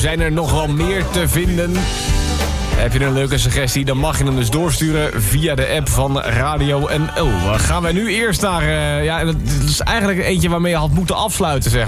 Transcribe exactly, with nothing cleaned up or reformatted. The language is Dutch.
zijn er nog wel meer te vinden. Heb je een leuke suggestie, dan mag je hem dus doorsturen via de app van Radio N L. Gaan wij nu eerst naar... Uh, ja, dat is eigenlijk eentje waarmee je had moeten afsluiten, zeg